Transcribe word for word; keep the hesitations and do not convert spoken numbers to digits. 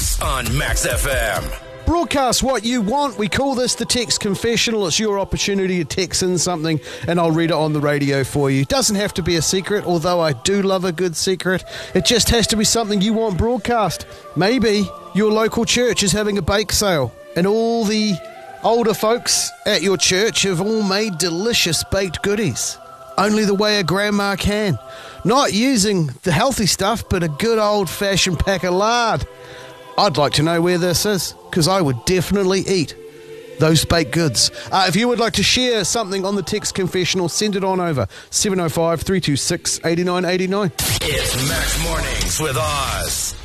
Mornings on Max F M. Broadcast what you want. We call this the Text Confessional. It's your opportunity to text in something and I'll read it on the radio for you. Doesn't have to be a secret, although I do love a good secret. It just has to be something you want broadcast. Maybe your local church is having a bake sale and all the older folks at your church have all made delicious baked goodies. Only the way a grandma can. Not using the healthy stuff, but a good old-fashioned pack of lard. I'd like to know where this is, because I would definitely eat those baked goods. Uh, if you would like to share something on the Text Confessional, send it on over seven oh five, three two six, eight nine eight nine. It's Max Mornings with Oz.